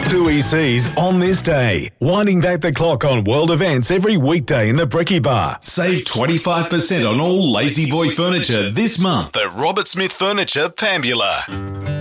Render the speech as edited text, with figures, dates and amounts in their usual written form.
2 ECs on this day. Winding back the clock on world events every weekday in the Bricky Bar. Save 25% on all Lazy Boy furniture this month at Robert Smith Furniture, Pambula.